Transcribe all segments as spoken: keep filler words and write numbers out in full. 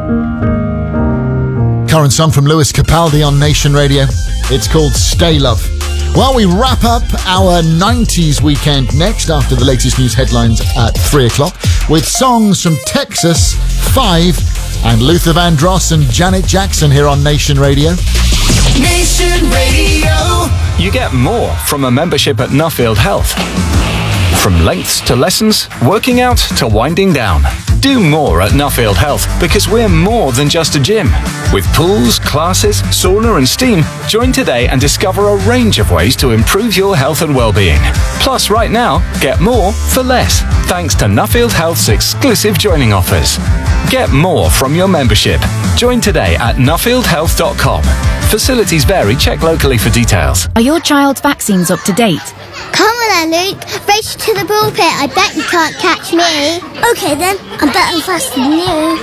Current song from Lewis Capaldi on Nation Radio. It's called Stay Love. Well, we wrap up our nineties weekend next after the latest news headlines at three o'clock with songs from Texas, Five, and Luther Vandross and Janet Jackson here on Nation Radio. Nation Radio. You get more from a membership at Nuffield Health. From lengths to lessons, working out to winding down. Do more at Nuffield Health because we're more than just a gym. With pools, classes, sauna and steam, join today and discover a range of ways to improve your health and well-being. Plus, right now, get more for less, thanks to Nuffield Health's exclusive joining offers. Get more from your membership. Join today at nuffield health dot com. Facilities vary. Check locally for details. Are your child's vaccines up to date? Come on then, Luke. Race to the ball pit. I bet you can't catch me. Okay then, I'm better and faster than you.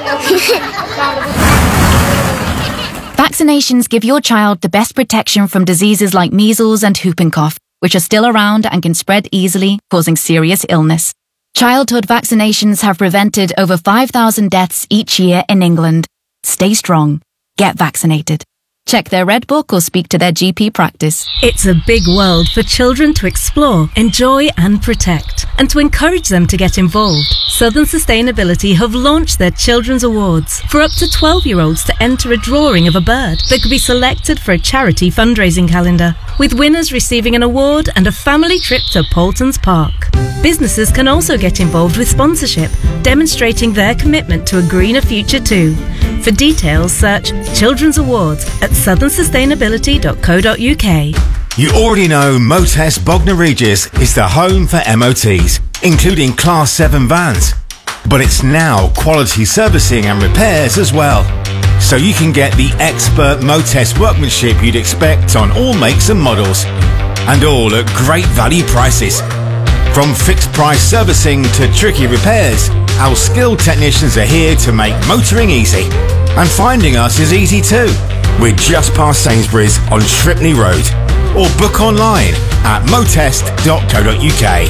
Vaccinations give your child the best protection from diseases like measles and whooping cough, which are still around and can spread easily, causing serious illness. Childhood vaccinations have prevented over five thousand deaths each year in England. Stay strong. Get vaccinated. Check their Red Book or speak to their G P practice. It's a big world for children to explore, enjoy and protect, and to encourage them to get involved. Southern Sustainability have launched their Children's Awards for up to twelve-year-olds to enter a drawing of a bird that could be selected for a charity fundraising calendar, with winners receiving an award and a family trip to Paultons Park. Businesses can also get involved with sponsorship, demonstrating their commitment to a greener future too. For details, search Children's Awards at southern sustainability dot co dot uk. You already know Motest Bognor Regis is the home for M O Ts, including Class seven vans. But it's now quality servicing and repairs as well. So you can get the expert Motest workmanship you'd expect on all makes and models. And all at great value prices. From fixed price servicing to tricky repairs, our skilled technicians are here to make motoring easy. And finding us is easy too. We're just past Sainsbury's on Shripney Road. Or book online at motest dot co dot uk.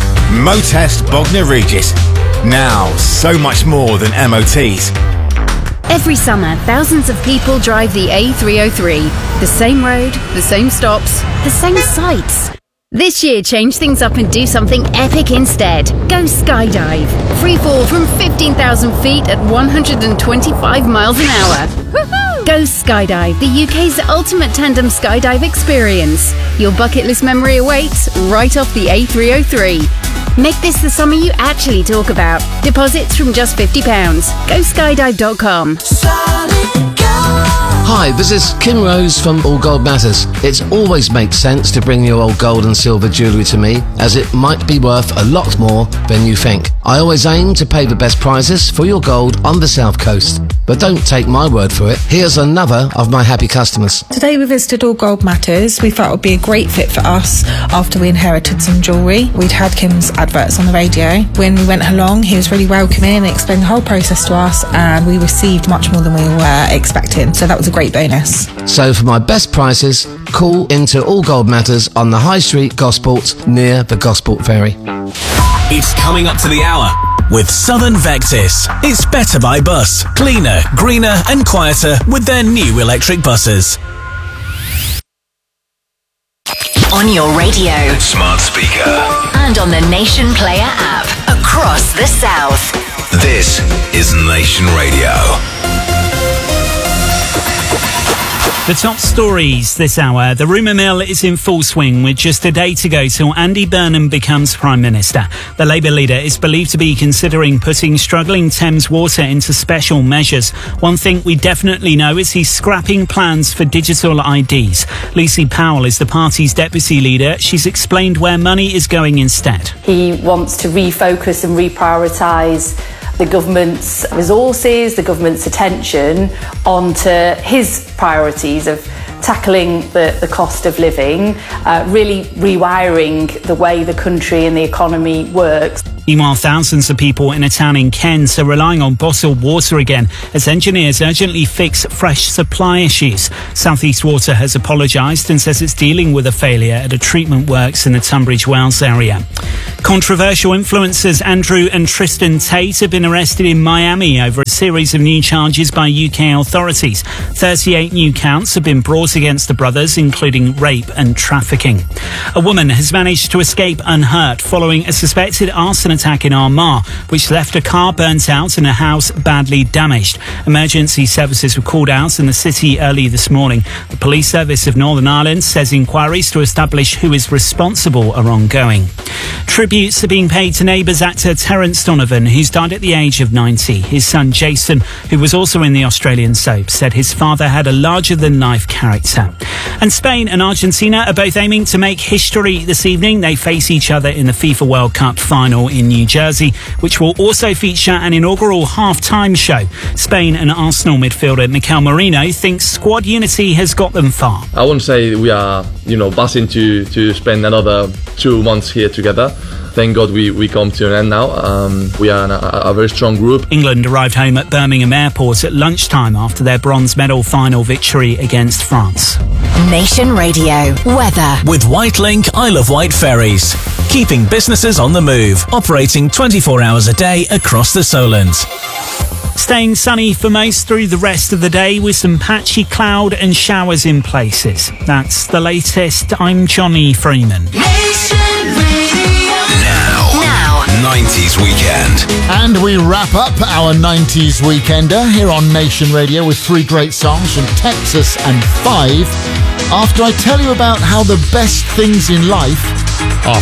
Motest Bognor Regis. Now, so much more than M O Ts. Every summer, thousands of people drive the A three oh three. The same road, the same stops, the same sights. This year, change things up and do something epic instead. Go skydive. Free fall from fifteen thousand feet at one hundred twenty-five miles an hour. Woohoo! Go skydive, the U K's ultimate tandem skydive experience. Your bucket list memory awaits right off the A three oh three. Make this the summer you actually talk about. Deposits from just fifty pounds. Go skydive dot com. Hi, this is Kim Rose from All Gold Matters. It always makes sense to bring your old gold and silver jewellery to me, as it might be worth a lot more than you think. I always aim to pay the best prices for your gold on the South Coast. But don't take my word for it. Here's another of my happy customers. Today we visited All Gold Matters. We felt it would be a great fit for us after we inherited some jewellery. We'd had Kim's adverts on the radio. When we went along, he was really welcoming and explained the whole process to us, and we received much more than we were expecting. So that was a great bonus. So for my best prices, call into All Gold Matters on the High Street, Gosport, near the Gosport Ferry. It's coming up to the hour with Southern Vectis. It's better by bus. Cleaner, greener and quieter with their new electric buses. On your radio, smart speaker, and on the Nation Player app across the South. This is Nation Radio. The top stories this hour. The rumour mill is in full swing with just a day to go till Andy Burnham becomes Prime Minister. The Labour leader is believed to be considering putting struggling Thames Water into special measures. One thing we definitely know is he's scrapping plans for digital I Ds. Lucy Powell is the party's deputy leader. She's explained where money is going instead. He wants to refocus and reprioritise the government's resources, the government's attention onto his priorities of tackling the, the cost of living, uh, really rewiring the way the country and the economy works. Meanwhile, thousands of people in a town in Kent are relying on bottled water again as engineers urgently fix fresh supply issues. South East Water has apologised and says it's dealing with a failure at a treatment works in the Tunbridge Wells area. Controversial influencers Andrew and Tristan Tate have been arrested in Miami over a series of new charges by U K authorities. thirty-eight new counts have been brought against the brothers, including rape and trafficking. A woman has managed to escape unhurt following a suspected arson attack in Armagh, which left a car burnt out and a house badly damaged. Emergency services were called out in the city early this morning. The Police Service of Northern Ireland says inquiries to establish who is responsible are ongoing. Tributes are being paid to Neighbours actor Terence Donovan, who's died at the age of ninety. His son Jason, who was also in the Australian soap, said his father had a larger-than-life character. And Spain and Argentina are both aiming to make history this evening. They face each other in the FIFA World Cup final in New Jersey, which will also feature an inaugural half-time show. Spain and Arsenal midfielder Mikel Merino thinks squad unity has got them far. I wouldn't say we are, you know, buzzing to, to spend another two months here together. Thank God we, we come to an end now. Um, we are a, a very strong group. England arrived home at Birmingham Airport at lunchtime after their bronze medal final victory against France. Nation Radio weather with Whitelink Isle of Wight ferries, keeping businesses on the move, operating twenty-four hours a day across the Solent. Staying sunny for most through the rest of the day with some patchy cloud and showers in places. That's the latest. I'm Johnny Freeman. nineties Weekend. And we wrap up our nineties Weekender here on Nation Radio with three great songs from Texas and Five. After I tell you about how the best things in life are